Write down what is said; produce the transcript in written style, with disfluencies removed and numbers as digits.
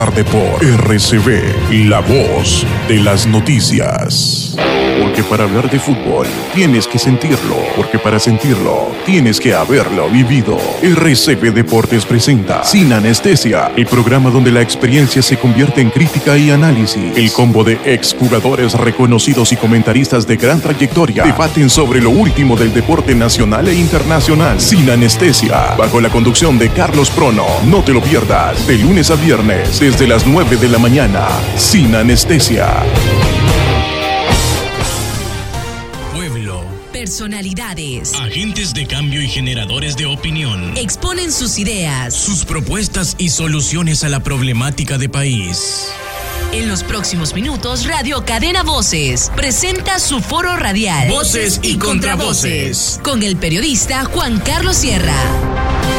Tarde por RCB, la voz de las noticias. Porque para hablar de fútbol tienes que sentirlo, porque para sentirlo tienes que haberlo vivido. RCB Deportes presenta Sin Anestesia, el programa donde la experiencia se convierte en crítica y análisis. El combo de exjugadores reconocidos y comentaristas de gran trayectoria debaten sobre lo último del deporte nacional e internacional. Sin Anestesia, bajo la conducción de Carlos Prono. No te lo pierdas, de lunes a viernes, desde las 9 de la mañana. Sin Anestesia. Personalidades, agentes de cambio y generadores de opinión exponen sus ideas, sus propuestas y soluciones a la problemática de país. En los próximos minutos, Radio Cadena Voces presenta su foro radial Voces y Contravoces, con el periodista Juan Carlos Sierra.